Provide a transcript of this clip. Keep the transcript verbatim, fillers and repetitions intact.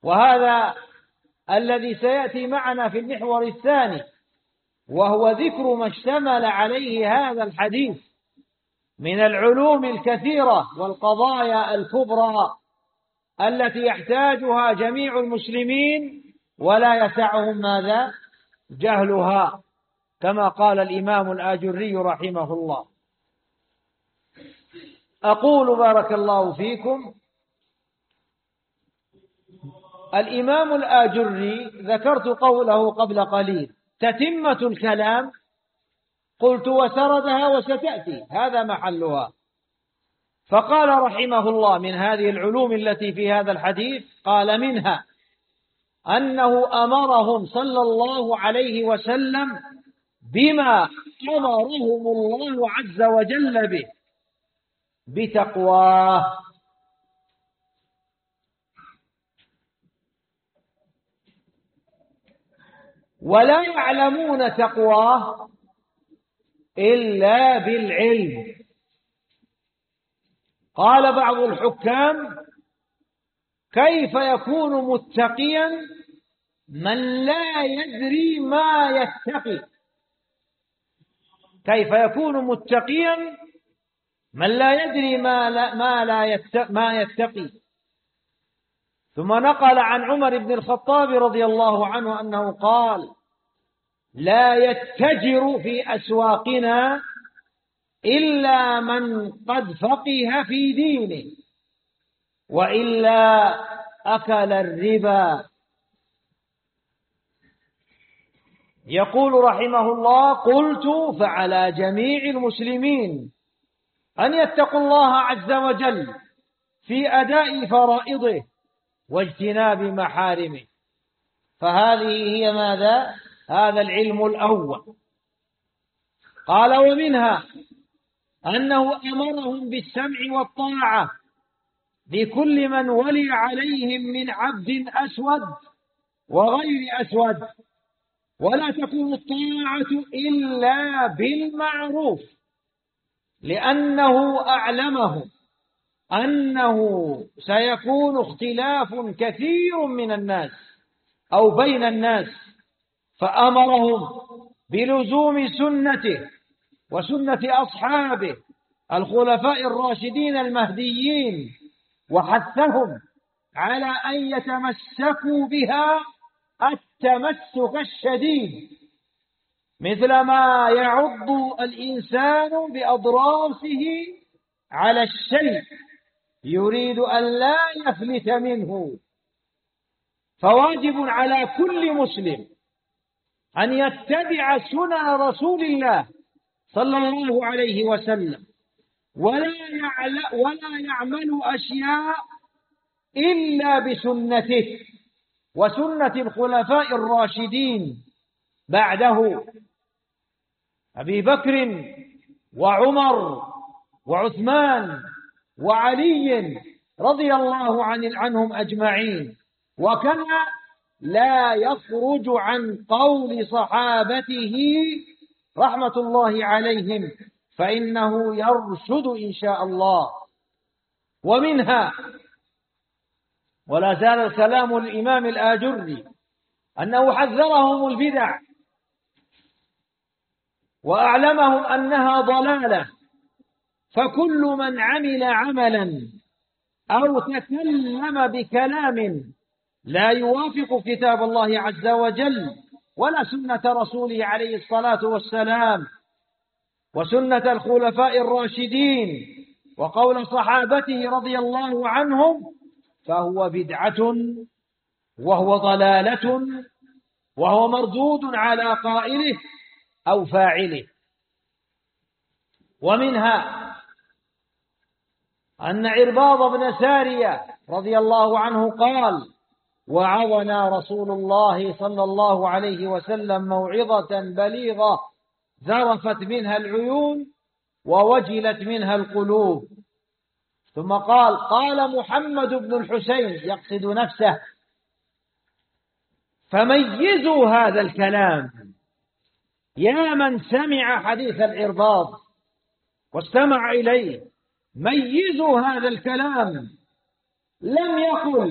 وهذا الذي سيأتي معنا في المحور الثاني، وهو ذكر ما اشتمل عليه هذا الحديث من العلوم الكثيرة والقضايا الكبرى التي يحتاجها جميع المسلمين ولا يسعهم ماذا؟ جهلها، كما قال الإمام الآجري رحمه الله. أقول بارك الله فيكم، الإمام الآجري ذكرت قوله قبل قليل تتمة الكلام، قلت وسردها وستأتي، هذا محلها. فقال رحمه الله من هذه العلوم التي في هذا الحديث، قال منها أنه أمرهم صلى الله عليه وسلم بما أمرهم الله عز وجل به، بتقواه. ولا يعلمون تقواه إلا بالعلم. قال بعض الحكام كيف يكون متقيا من لا يدري ما يتقي؟ كيف يكون متقيا من لا يدري ما لا, ما, لا يتقي ما يتقي ثم نقل عن عمر بن الخطاب رضي الله عنه أنه قال لا يتجر في أسواقنا إلا من قد فقه في دينه، وإلا أكل الربا. يقول رحمه الله قلت فعلى جميع المسلمين أن يتقوا الله عز وجل في أداء فرائضه واجتناب محارمه، فهذه هي ماذا؟ هذا العلم الأول. قال ومنها أنه أمرهم بالسمع والطاعة لكل من ولي عليهم من عبد أسود وغير أسود، ولا تكون الطاعة إلا بالمعروف، لأنه أعلمهم أنه سيكون اختلاف كثير من الناس أو بين الناس، فأمرهم بلزوم سنته وسنة أصحابه الخلفاء الراشدين المهديين، وحثهم على أن يتمسكوا بها التمسك الشديد، مثل ما يعض الإنسان بأضراسه على الشيء يريد أن لا يفلت منه. فواجب على كل مسلم أن يتبع سنن رسول الله صلى الله عليه وسلم، ولا ولا يعمل أشياء إلا بسنته وسنة الخلفاء الراشدين بعده، أبي بكر وعمر وعثمان وعلي رضي الله عن عنهم أجمعين. وكما لا يخرج عن قول صحابته رحمة الله عليهم، فإنه يرشد إن شاء الله. ومنها ولا زال كلام الإمام الآجري أنه حذرهم البدع وأعلمهم أنها ضلالة، فكل من عمل عملا أو تكلم بكلام لا يوافق كتاب الله عز وجل ولا سنة رسوله عليه الصلاة والسلام وسنة الخلفاء الراشدين وقول صحابته رضي الله عنهم، فهو بدعة وهو ضلالة وهو مردود على قائله أو فاعله. ومنها أن عرباض بن سارية رضي الله عنه قال وعظنا رسول الله صلى الله عليه وسلم موعظة بليغة ذرفت منها العيون ووجلت منها القلوب. ثم قال قال محمد بن الحسين يقصد نفسه فميزوا هذا الكلام، يا من سمع حديث العرباض واستمع إليه، ميزوا هذا الكلام، لم يقل